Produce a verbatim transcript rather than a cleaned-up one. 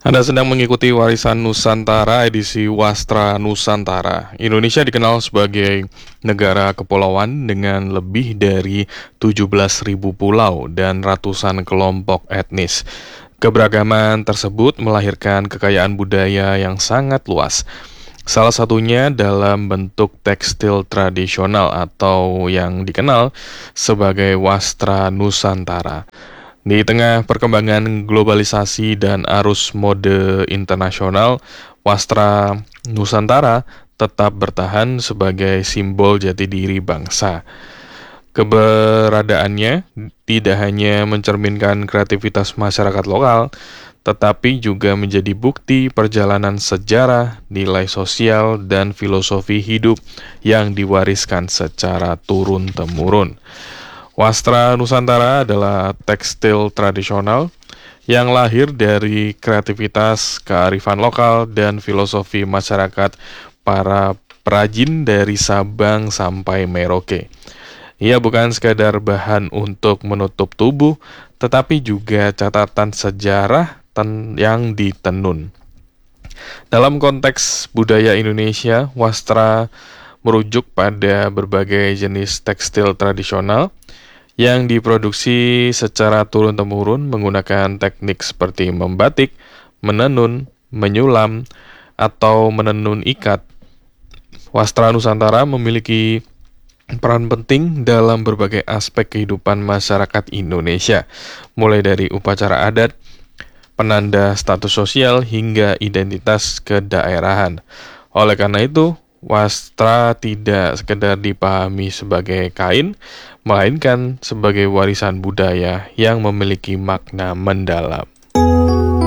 Anda sedang mengikuti Warisan Nusantara edisi Wastra Nusantara. Indonesia dikenal sebagai negara kepulauan dengan lebih dari tujuh belas ribu pulau dan ratusan kelompok etnis. Keberagaman tersebut melahirkan kekayaan budaya yang sangat luas. Salah satunya dalam bentuk tekstil tradisional atau yang dikenal sebagai Wastra Nusantara. Di tengah perkembangan globalisasi dan arus mode internasional, Wastra Nusantara tetap bertahan sebagai simbol jati diri bangsa. Keberadaannya tidak hanya mencerminkan kreativitas masyarakat lokal, tetapi juga menjadi bukti perjalanan sejarah, nilai sosial, dan filosofi hidup yang diwariskan secara turun-temurun. Wastra Nusantara adalah tekstil tradisional yang lahir dari kreativitas, kearifan lokal, dan filosofi masyarakat para perajin dari Sabang sampai Merauke. Ia bukan sekadar bahan untuk menutup tubuh, tetapi juga catatan sejarah yang ditenun. Dalam konteks budaya Indonesia, wastra merujuk pada berbagai jenis tekstil tradisional yang diproduksi secara turun-temurun menggunakan teknik seperti membatik, menenun, menyulam, atau menenun ikat. Wastra Nusantara memiliki peran penting dalam berbagai aspek kehidupan masyarakat Indonesia, mulai dari upacara adat, penanda status sosial, hingga identitas kedaerahan. Oleh karena itu, wastra tidak sekedar dipahami sebagai kain, melainkan sebagai warisan budaya yang memiliki makna mendalam.